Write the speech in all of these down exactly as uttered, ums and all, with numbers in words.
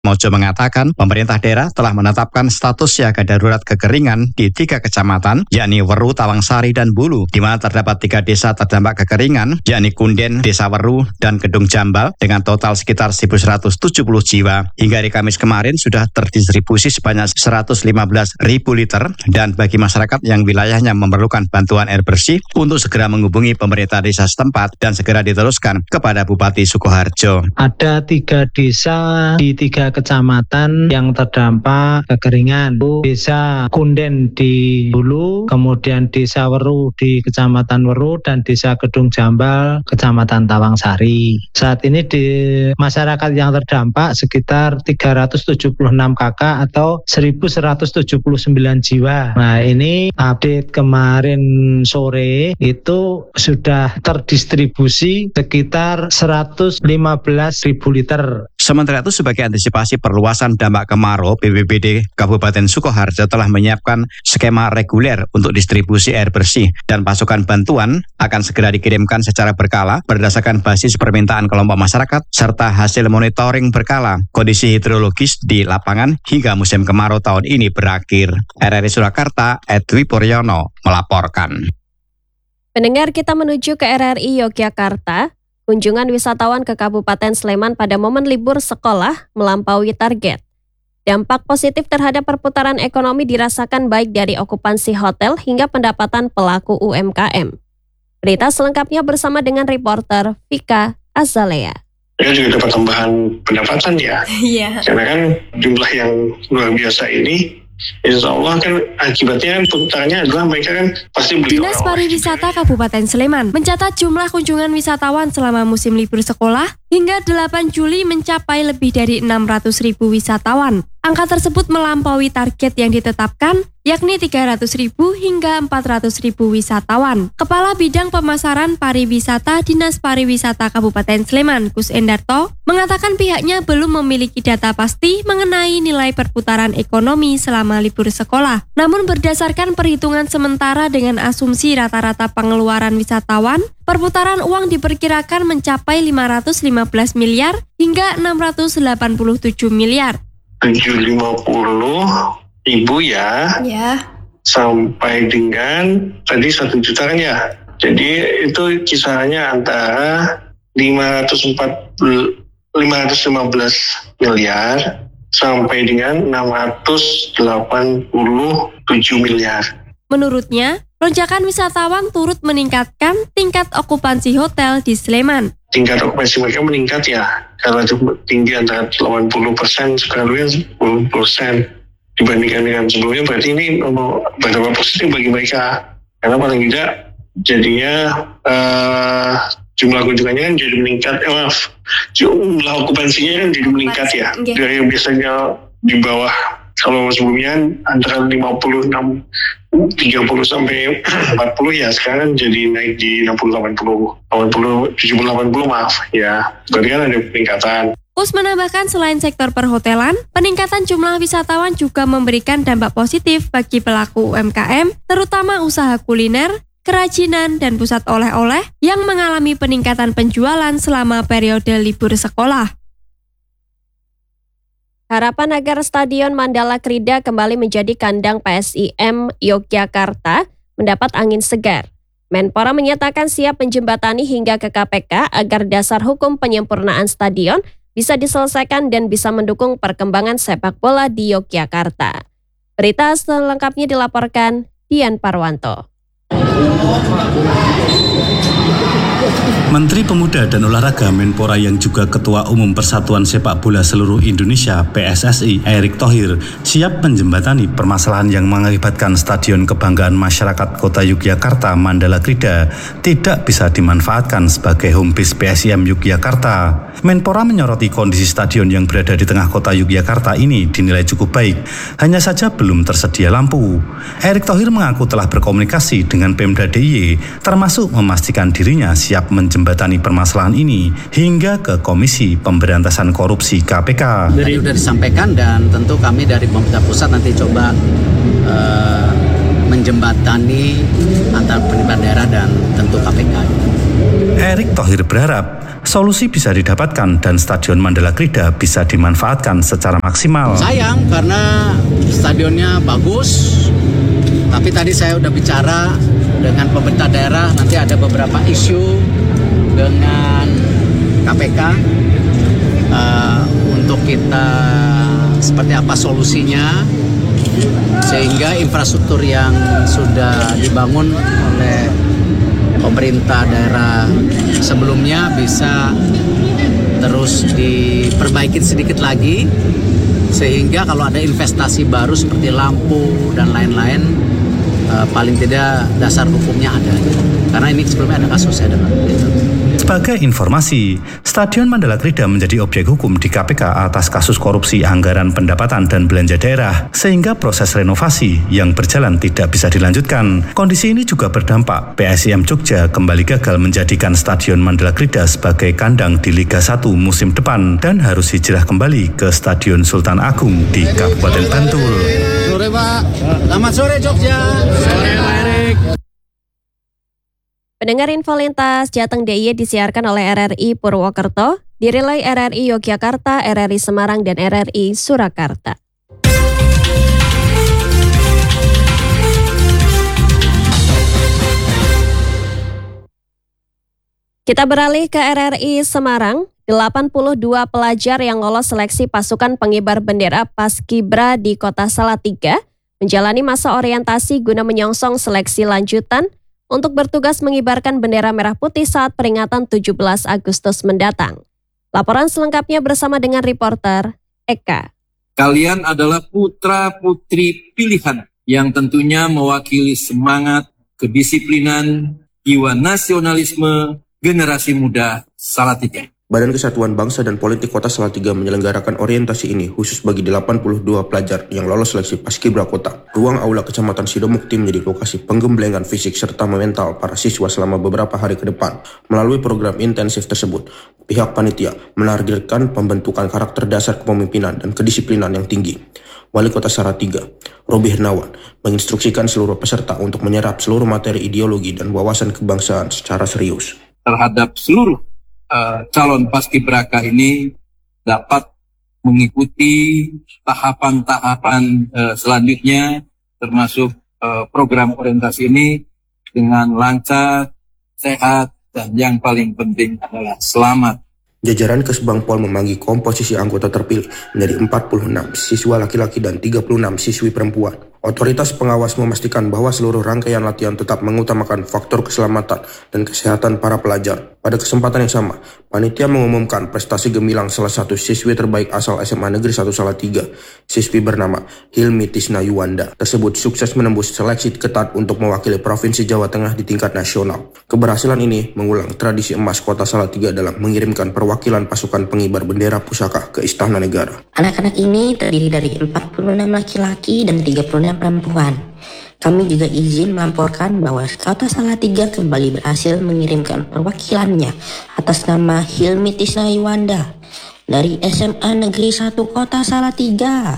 Mojo mengatakan pemerintah daerah telah menetapkan status siaga darurat kekeringan di tiga kecamatan, yakni Weru, Tawangsari, dan Bulu, di mana terdapat tiga desa terdampak kekeringan, yakni Kunden, Desa Weru, dan Kedung Jambal, dengan total sekitar seribu seratus tujuh puluh jiwa. Hingga hari Kamis kemarin sudah terdistribusi sebanyak seratus lima belas ribu liter, dan bagi masyarakat yang wilayahnya memerlukan bantuan air bersih untuk segera menghubungi pemerintah desa setempat dan segera diteruskan kepada Bupati Sukoharjo. Ada tiga desa di tiga kecamatan yang terdampak kekeringan. Desa Kunden di Hulu, kemudian Desa Weru di Kecamatan Weru, dan Desa Kedung Jambal, Kecamatan Tawangsari. Saat ini di masyarakat yang terdampak sekitar tiga ratus tujuh puluh enam kakak atau seribu seratus tujuh puluh sembilan jiwa. Nah, ini update kemarin sore itu sudah terdistribusi sekitar seratus lima belas ribu liter. Sementara itu, sebagai antisipasi perluasan dampak kemarau, B P B D Kabupaten Sukoharjo telah menyiapkan skema reguler untuk distribusi air bersih, dan pasokan bantuan akan segera dikirimkan secara berkala berdasarkan basis permintaan kelompok masyarakat serta hasil monitoring berkala kondisi hidrologis di lapangan hingga musim kemarau tahun ini berakhir. R R I Surakarta, Edwi Puryono melaporkan. Pendengar, kita menuju ke R R I Yogyakarta. Kunjungan wisatawan ke Kabupaten Sleman pada momen libur sekolah melampaui target. Dampak positif terhadap perputaran ekonomi dirasakan baik dari okupansi hotel hingga pendapatan pelaku U M K M. Berita selengkapnya bersama dengan reporter Vika Azalea. Ya, juga dapat tambahan pendapatan ya. Iya. Karena kan jumlah yang luar biasa ini, insya Allah kan akibatnya perputarannya adalah mereka kan pasti beli. Dinas Pariwisata Kabupaten Sleman mencatat jumlah kunjungan wisatawan selama musim libur sekolah hingga delapan Juli mencapai lebih dari enam ratus ribu wisatawan. Angka tersebut melampaui target yang ditetapkan, yakni tiga ratus ribu hingga empat ratus ribu wisatawan. Kepala Bidang Pemasaran Pariwisata Dinas Pariwisata Kabupaten Sleman, Kus Endarto, mengatakan pihaknya belum memiliki data pasti mengenai nilai perputaran ekonomi selama libur sekolah. Namun berdasarkan perhitungan sementara dengan asumsi rata-rata pengeluaran wisatawan, perputaran uang diperkirakan mencapai lima ratus lima belas miliar hingga enam ratus delapan puluh tujuh miliar. tujuh ratus lima puluh ribu ya, ya, sampai dengan tadi satu juta kan ya. Jadi itu kisarannya antara lima ratus lima belas miliar sampai dengan enam ratus delapan puluh tujuh miliar. Menurutnya, lonjakan wisatawan turut meningkatkan tingkat okupansi hotel di Sleman. Tingkat okupansi mereka meningkat ya, karena tinggi antara delapan puluh persen, sekarang sepuluh persen dibandingkan dengan sebelumnya, berarti ini berapa positif bagi mereka. Karena paling tidak jadinya uh, jumlah kunjungannya kan jadi meningkat, eh, maaf, jumlah okupansinya kan jadi meningkat ya. Dari yang biasanya di bawah, kalau sebelumnya antara lima puluh enam, tiga puluh sampai empat puluh ya, sekarang jadi naik di enam puluh, delapan puluh, delapan puluh, tujuh puluh, delapan puluh, maaf ya. Berarti kan ada peningkatan. Kus menambahkan selain sektor perhotelan, peningkatan jumlah wisatawan juga memberikan dampak positif bagi pelaku U M K M, terutama usaha kuliner, kerajinan, dan pusat oleh-oleh yang mengalami peningkatan penjualan selama periode libur sekolah. Harapan agar Stadion Mandala Krida kembali menjadi kandang P S I M Yogyakarta mendapat angin segar. Menpora menyatakan siap menjembatani hingga ke K P K agar dasar hukum penyempurnaan stadion bisa diselesaikan dan bisa mendukung perkembangan sepak bola di Yogyakarta. Berita selengkapnya dilaporkan Dian Parwanto. Menteri Pemuda dan Olahraga Menpora yang juga Ketua Umum Persatuan Sepak Bola Seluruh Indonesia P S S I Erick Thohir siap menjembatani permasalahan yang mengakibatkan Stadion Kebanggaan Masyarakat Kota Yogyakarta Mandala Krida tidak bisa dimanfaatkan sebagai home base P S I M Yogyakarta. Menpora menyoroti kondisi stadion yang berada di tengah kota Yogyakarta ini dinilai cukup baik, hanya saja belum tersedia lampu. Erick Thohir mengaku telah berkomunikasi dengan Pemda D I Y termasuk memastikan dirinya siap menjembatani permasalahan ini hingga ke Komisi Pemberantasan Korupsi K P K. Tadi sudah disampaikan dan tentu kami dari pemerintah pusat nanti coba uh, menjembatani antara pemerintah daerah dan tentu K P K. Erick Thohir berharap solusi bisa didapatkan dan Stadion Mandala Krida bisa dimanfaatkan secara maksimal. Sayang karena stadionnya bagus, tapi tadi saya udah bicara dengan pemerintah daerah, nanti ada beberapa isu dengan K P K uh, untuk kita seperti apa solusinya, sehingga infrastruktur yang sudah dibangun oleh pemerintah daerah sebelumnya bisa terus diperbaiki sedikit lagi, sehingga kalau ada investasi baru seperti lampu dan lain-lain, uh, paling tidak dasar hukumnya ada, karena ini sebelumnya ada kasus saya dengar. Sebagai informasi, Stadion Mandala Krida menjadi objek hukum di K P K atas kasus korupsi anggaran pendapatan dan belanja daerah, sehingga proses renovasi yang berjalan tidak bisa dilanjutkan. Kondisi ini juga berdampak P S I M Jogja kembali gagal menjadikan Stadion Mandala Krida sebagai kandang di Liga satu musim depan dan harus hijrah kembali ke Stadion Sultan Agung di Kabupaten Bantul. Sore Pak, selamat sore Jogja. Sore Pak Erik. Pendengar info lintas, Jateng D I Y disiarkan oleh R R I Purwokerto, direlay R R I Yogyakarta, R R I Semarang, dan R R I Surakarta. Kita beralih ke R R I Semarang. delapan puluh dua pelajar yang lolos seleksi pasukan pengibar bendera Paskibra di Kota Salatiga menjalani masa orientasi guna menyongsong seleksi lanjutan untuk bertugas mengibarkan bendera merah putih saat peringatan tujuh belas Agustus mendatang. Laporan selengkapnya bersama dengan reporter Eka. Kalian adalah putra-putri pilihan yang tentunya mewakili semangat, kedisiplinan, jiwa nasionalisme generasi muda Salatiga. Badan Kesatuan Bangsa dan Politik Kota Salatiga menyelenggarakan orientasi ini khusus bagi delapan puluh dua pelajar yang lolos seleksi Paskibra Kota. Ruang aula Kecamatan Sidomukti menjadi lokasi penggemblengan fisik serta mental para siswa selama beberapa hari ke depan. Melalui program intensif tersebut, pihak panitia menargetkan pembentukan karakter dasar kepemimpinan dan kedisiplinan yang tinggi. Wali Kota Salatiga, Robi Hernawan, menginstruksikan seluruh peserta untuk menyerap seluruh materi ideologi dan wawasan kebangsaan secara serius. Terhadap seluruh Uh, calon paskibraka ini dapat mengikuti tahapan-tahapan uh, selanjutnya, termasuk uh, program orientasi ini dengan lancar, sehat, dan yang paling penting adalah selamat. Jajaran Kesbangpol membagi komposisi anggota terpilih menjadi empat puluh enam siswa laki-laki dan tiga puluh enam siswi perempuan. Otoritas pengawas memastikan bahwa seluruh rangkaian latihan tetap mengutamakan faktor keselamatan dan kesehatan para pelajar. Pada kesempatan yang sama, panitia mengumumkan prestasi gemilang salah satu siswi terbaik asal S M A Negeri satu Salatiga, siswi bernama Hilmi Tisna Yuwanda. Tersebut sukses menembus seleksi ketat untuk mewakili Provinsi Jawa Tengah di tingkat nasional. Keberhasilan ini mengulang tradisi emas Kota Salatiga dalam mengirimkan perwakilan pasukan pengibar bendera pusaka ke Istana Negara. Anak-anak ini terdiri dari empat puluh enam laki-laki dan tiga puluh enam perempuan. Kami juga izin melaporkan bahwa Kota Salatiga kembali berhasil mengirimkan perwakilannya atas nama Hilmi Tisna Yuwanda dari S M A Negeri satu Kota Salatiga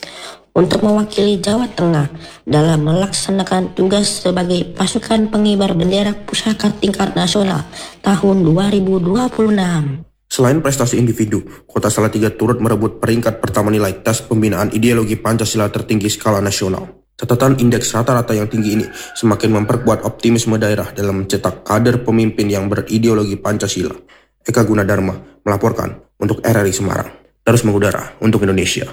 untuk mewakili Jawa Tengah dalam melaksanakan tugas sebagai pasukan pengibar bendera pusaka tingkat nasional tahun dua ribu dua puluh enam. Selain prestasi individu, Kota Salatiga turut merebut peringkat pertama nilai tes pembinaan ideologi Pancasila tertinggi skala nasional. Catatan indeks rata-rata yang tinggi ini semakin memperkuat optimisme daerah dalam mencetak kader pemimpin yang berideologi Pancasila. Eka Gunadarma melaporkan untuk R R I Semarang. Terus mengudara untuk Indonesia.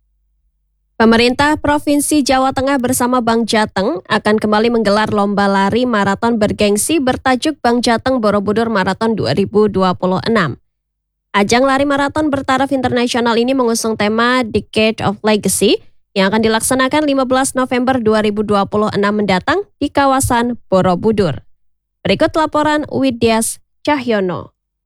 Pemerintah Provinsi Jawa Tengah bersama Bank Jateng akan kembali menggelar lomba lari maraton bergengsi bertajuk Bank Jateng Borobudur Marathon dua ribu dua puluh enam. Ajang lari maraton bertaraf internasional ini mengusung tema Decade of Legacy yang akan dilaksanakan lima belas November dua ribu dua puluh enam mendatang di kawasan Borobudur. Berikut laporan Widyas Cahyono.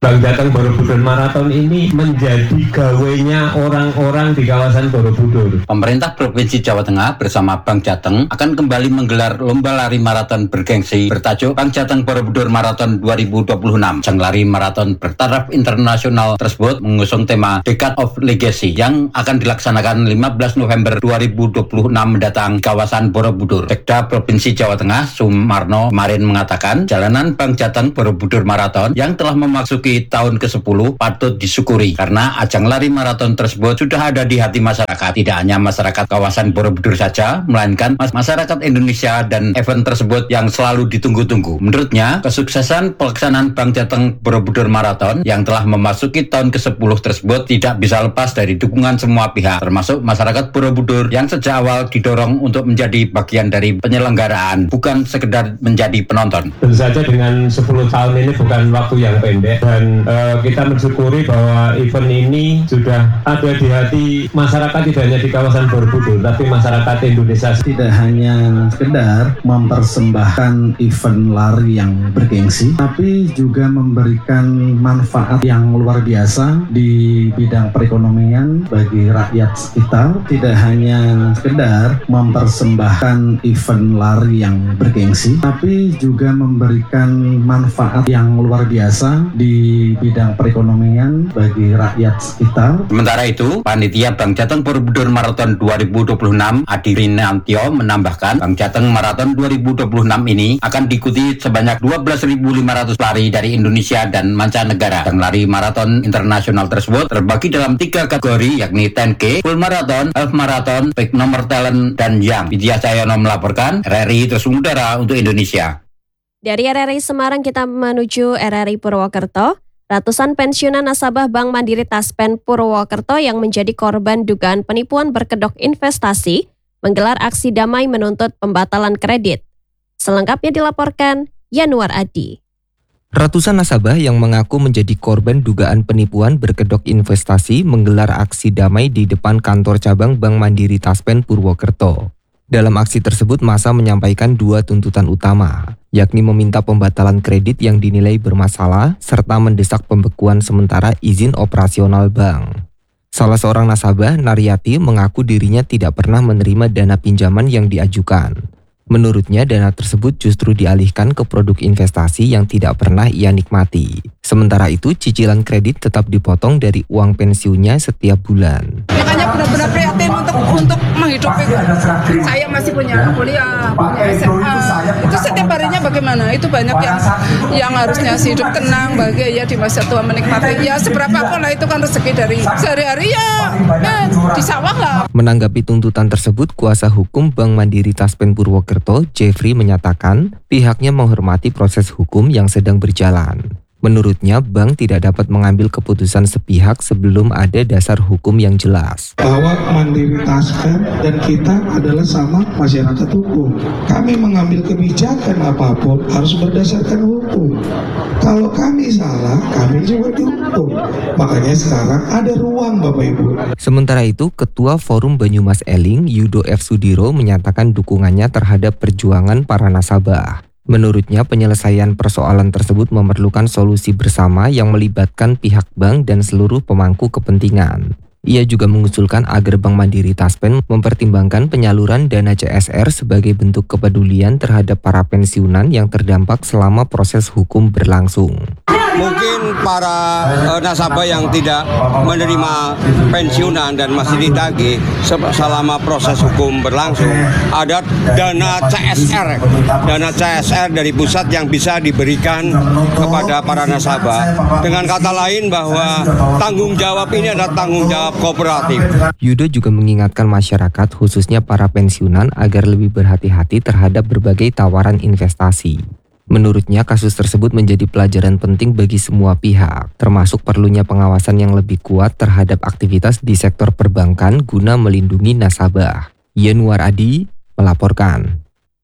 Bank Jateng Borobudur Marathon ini menjadi gawenya orang-orang di kawasan Borobudur. Pemerintah Provinsi Jawa Tengah bersama Bank Jateng akan kembali menggelar lomba lari maraton bergengsi bertajuk Bank Jateng Borobudur Marathon dua ribu dua puluh enam. Ajang lari maraton bertaraf internasional tersebut mengusung tema Decade of Legacy yang akan dilaksanakan lima belas November dua ribu dua puluh enam mendatang di kawasan Borobudur. Sekda Provinsi Jawa Tengah Sumarno kemarin mengatakan jalanan Bank Jateng Borobudur Marathon yang telah memasuki tahun ke sepuluh patut disyukuri karena ajang lari maraton tersebut sudah ada di hati masyarakat. Tidak hanya masyarakat kawasan Borobudur saja, melainkan masyarakat Indonesia dan event tersebut yang selalu ditunggu-tunggu. Menurutnya, kesuksesan pelaksanaan Bank Jateng Borobudur Marathon yang telah memasuki tahun ke sepuluh tersebut tidak bisa lepas dari dukungan semua pihak, termasuk masyarakat Borobudur yang sejak awal didorong untuk menjadi bagian dari penyelenggaraan, bukan sekedar menjadi penonton. Tentu saja dengan sepuluh tahun ini bukan waktu yang pendek. Dan uh, kita mensyukuri bahwa event ini sudah ada di hati masyarakat, tidak hanya di kawasan Borobudur, tapi masyarakat Indonesia. Tidak hanya sekedar mempersembahkan event lari yang bergengsi, tapi juga memberikan manfaat yang luar biasa di bidang perekonomian bagi rakyat sekitar. Tidak hanya sekedar mempersembahkan event lari yang bergengsi, tapi juga memberikan manfaat yang luar biasa di di bidang perekonomian bagi rakyat sekitar. Sementara itu, Panitia Bank Jateng Borobudur Marathon dua ribu dua puluh enam Adi Rinantio menambahkan Bank Jateng Marathon dua ribu dua puluh enam ini akan diikuti sebanyak dua belas ribu lima ratus lari dari Indonesia dan mancanegara. Dan lari maraton internasional tersebut terbagi dalam tiga kategori, yakni sepuluh K, Full Marathon, Half Marathon, Big Number Talent, dan Young. Widya Cahyono melaporkan, R R I terus udara untuk Indonesia. Dari R R I Semarang kita menuju R R I Purwokerto. Ratusan pensiunan nasabah Bank Mandiri Taspen Purwokerto yang menjadi korban dugaan penipuan berkedok investasi menggelar aksi damai menuntut pembatalan kredit. Selengkapnya dilaporkan Yanuar Adi. Ratusan nasabah yang mengaku menjadi korban dugaan penipuan berkedok investasi menggelar aksi damai di depan kantor cabang Bank Mandiri Taspen Purwokerto. Dalam aksi tersebut, massa menyampaikan dua tuntutan utama, yakni meminta pembatalan kredit yang dinilai bermasalah, serta mendesak pembekuan sementara izin operasional bank. Salah seorang nasabah, Naryati, mengaku dirinya tidak pernah menerima dana pinjaman yang diajukan. Menurutnya, dana tersebut justru dialihkan ke produk investasi yang tidak pernah ia nikmati. Sementara itu, cicilan kredit tetap dipotong dari uang pensiunnya setiap bulan. Makanya benar-benar prihatin untuk untuk menghidupi. Saya masih punya kuliah, punya S M A. Itu setiap harinya bagaimana? Itu banyak yang yang harusnya hidup tenang, bahagia ya di masa tua, menikmati. Ya seberapa pun lah, itu kan rezeki dari sehari-hari ya, ya di sawah lah. Menanggapi tuntutan tersebut, kuasa hukum Bank Mandiri Taspen Purwokerto, Jeffrey, menyatakan pihaknya menghormati proses hukum yang sedang berjalan. Menurutnya, bank tidak dapat mengambil keputusan sepihak sebelum ada dasar hukum yang jelas. Bahwa Mandiri Taspen dan kita adalah sama masyarakat hukum. Kami mengambil kebijakan apapun harus berdasarkan hukum. Kalau kami salah, kami juga dihukum. Makanya sekarang ada ruang, Bapak Ibu. Sementara itu, Ketua Forum Banyumas Eling, Yudo F. Sudiro, menyatakan dukungannya terhadap perjuangan para nasabah. Menurutnya, penyelesaian persoalan tersebut memerlukan solusi bersama yang melibatkan pihak bank dan seluruh pemangku kepentingan. Ia juga mengusulkan agar Bank Mandiri Taspen mempertimbangkan penyaluran dana C S R sebagai bentuk kepedulian terhadap para pensiunan yang terdampak selama proses hukum berlangsung. Mungkin para uh, nasabah yang tidak menerima pensiunan dan masih ditagih selama proses hukum berlangsung, ada dana C S R, dana C S R dari pusat yang bisa diberikan kepada para nasabah. Dengan kata lain bahwa tanggung jawab ini adalah tanggung jawab kooperatif. Yudo juga mengingatkan masyarakat, khususnya para pensiunan, agar lebih berhati-hati terhadap berbagai tawaran investasi. Menurutnya, kasus tersebut menjadi pelajaran penting bagi semua pihak, termasuk perlunya pengawasan yang lebih kuat terhadap aktivitas di sektor perbankan guna melindungi nasabah. Yanuar Adi melaporkan.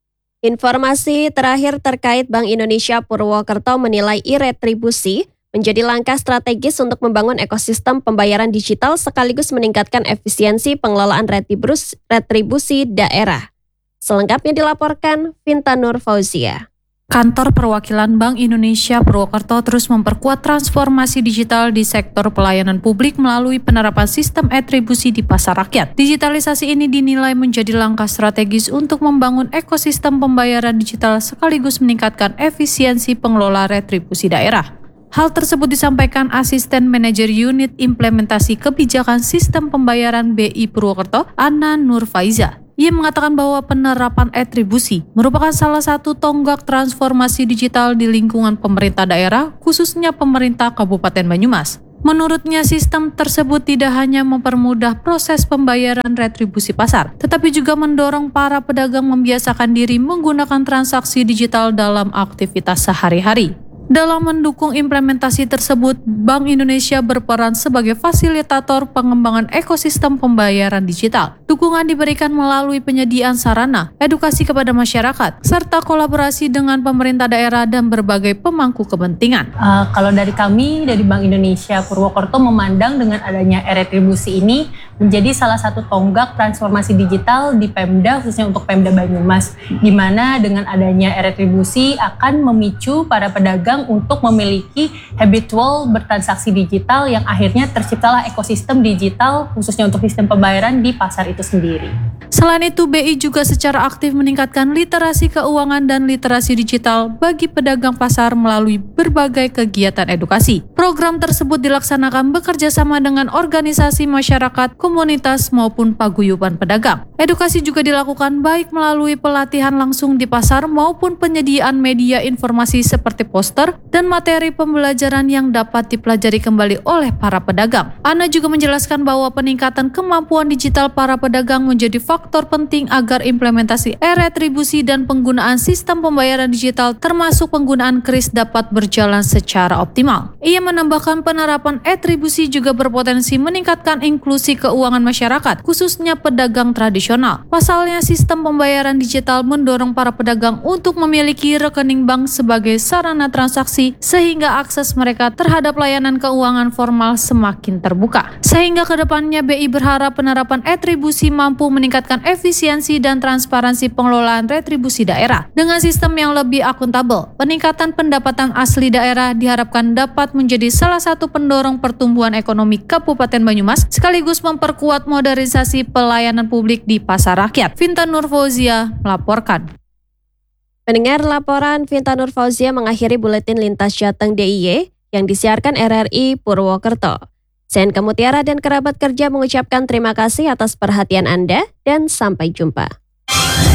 Informasi terakhir terkait Bank Indonesia Purwokerto menilai e-retribusi menjadi langkah strategis untuk membangun ekosistem pembayaran digital sekaligus meningkatkan efisiensi pengelolaan retribusi daerah. Selengkapnya dilaporkan Vinta Nur Fauzia. Kantor Perwakilan Bank Indonesia Purwokerto terus memperkuat transformasi digital di sektor pelayanan publik melalui penerapan sistem atribusi di pasar rakyat. Digitalisasi ini dinilai menjadi langkah strategis untuk membangun ekosistem pembayaran digital sekaligus meningkatkan efisiensi pengelola retribusi daerah. Hal tersebut disampaikan Asisten Manajer Unit Implementasi Kebijakan Sistem Pembayaran B I Purwokerto, Ana Nur Faiza. Ia mengatakan bahwa penerapan atribusi merupakan salah satu tonggak transformasi digital di lingkungan pemerintah daerah, khususnya pemerintah Kabupaten Banyumas. Menurutnya, sistem tersebut tidak hanya mempermudah proses pembayaran retribusi pasar, tetapi juga mendorong para pedagang membiasakan diri menggunakan transaksi digital dalam aktivitas sehari-hari. Dalam mendukung implementasi tersebut, Bank Indonesia berperan sebagai fasilitator pengembangan ekosistem pembayaran digital. Dukungan diberikan melalui penyediaan sarana, edukasi kepada masyarakat, serta kolaborasi dengan pemerintah daerah dan berbagai pemangku kepentingan. Uh, kalau dari kami, dari Bank Indonesia Purwokerto memandang dengan adanya e-retribusi ini menjadi salah satu tonggak transformasi digital di Pemda, khususnya untuk Pemda Banyumas, di mana dengan adanya e-retribusi akan memicu para pedagang untuk memiliki habitual bertransaksi digital yang akhirnya terciptalah ekosistem digital khususnya untuk sistem pembayaran di pasar itu sendiri. Selain itu, B I juga secara aktif meningkatkan literasi keuangan dan literasi digital bagi pedagang pasar melalui berbagai kegiatan edukasi. Program tersebut dilaksanakan bekerja sama dengan organisasi masyarakat, komunitas maupun paguyuban pedagang. Edukasi juga dilakukan baik melalui pelatihan langsung di pasar maupun penyediaan media informasi seperti poster dan materi pembelajaran yang dapat dipelajari kembali oleh para pedagang. Ana juga menjelaskan bahwa peningkatan kemampuan digital para pedagang menjadi faktor penting agar implementasi e-retribusi dan penggunaan sistem pembayaran digital termasuk penggunaan kris dapat berjalan secara optimal. Ia menambahkan penerapan e-retribusi juga berpotensi meningkatkan inklusi keuangan masyarakat, khususnya pedagang tradisional. Pasalnya, sistem pembayaran digital mendorong para pedagang untuk memiliki rekening bank sebagai sarana transaksi sehingga akses mereka terhadap layanan keuangan formal semakin terbuka. Sehingga kedepannya B I berharap penerapan e-retribusi mampu meningkatkan efisiensi dan transparansi pengelolaan retribusi daerah. Dengan sistem yang lebih akuntabel, peningkatan pendapatan asli daerah diharapkan dapat menjadi salah satu pendorong pertumbuhan ekonomi Kabupaten Banyumas sekaligus memperkuat modernisasi pelayanan publik di pasar rakyat. Vinta Nurfauzia melaporkan. Pendengar, laporan Vinta Nurfauzia mengakhiri buletin lintas Jateng D I Y yang disiarkan R R I Purwokerto. Sen Kemutiara dan kerabat kerja mengucapkan terima kasih atas perhatian Anda dan sampai jumpa.